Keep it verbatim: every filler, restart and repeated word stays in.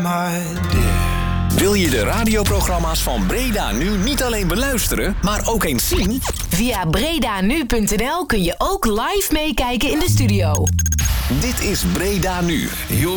my dear. Wil je de radioprogramma's van Breda Nu niet alleen beluisteren, maar ook eens zien? Via bredanu punt n l kun je ook live meekijken in de studio. Dit is Breda Nu.